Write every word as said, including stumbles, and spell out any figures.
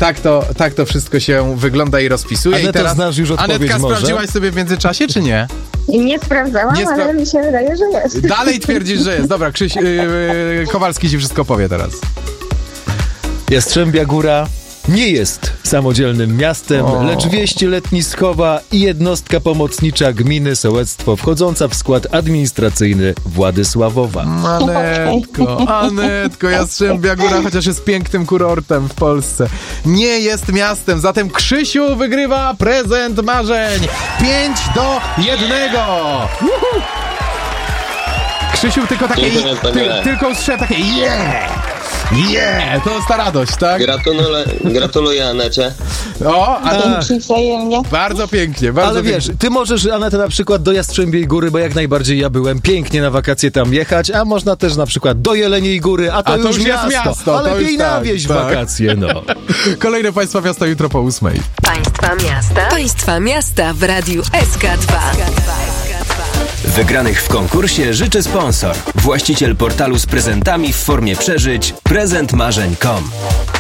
tak to, tak to wszystko się wygląda i rozpisuje. Aneto, I teraz, znasz już odpowiedź Anetka, może? sprawdziłaś sobie w międzyczasie, czy nie? Nie sprawdzałam, Nie spra- ale mi się wydaje, że jest. Dalej twierdzisz, że jest. Dobra, Krzyś, yy, yy, Kowalski ci wszystko powie teraz. Jastrzębia Góra nie jest samodzielnym miastem, O. lecz wieść letniskowa i jednostka pomocnicza gminy Sołectwo, wchodząca w skład administracyjny Władysławowa. Anetko, Anetko, Jastrzębia Góra, chociaż jest pięknym kurortem w Polsce, nie jest miastem, zatem Krzysiu wygrywa prezent marzeń. pięć do jednego. Uhu. Krzysiu tylko takie, Dziękuję, ty, panie. tylko usłyszałem takie yeah, yeah, to jest ta radość, tak? Gratuluję, gratuluję Anecie. O, a to Dzięki wzajemnie. bardzo pięknie, bardzo Ale wiesz, pięknie. ty możesz, Aneta, na przykład do Jastrzębiej Góry, bo jak najbardziej ja byłem pięknie na wakacje tam jechać, a można też na przykład do Jeleniej Góry, a to, A to już, już jest miasto, miasto, ale to lepiej już tak, na wieś tak. wakacje, no. Kolejne Państwa Miasta jutro po ósmej. Państwa miasta. Państwa miasta w Radiu S K dwa. Wygranych w konkursie życzy sponsor. Właściciel portalu z prezentami w formie przeżyć prezent marzeń kropka com.